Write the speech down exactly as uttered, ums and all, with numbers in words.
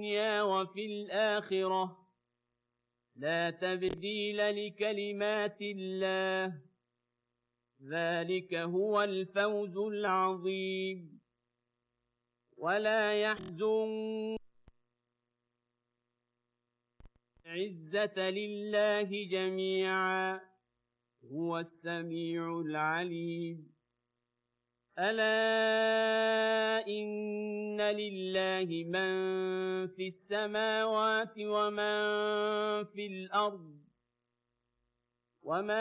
الدنيا وفي الآخرة لا تبديل لكلمات الله ذلك هو الفوز العظيم ولا يحزن العزة لله جميعا هو السميع العليم ألا إن لله من في السماوات ومن في الأرض وما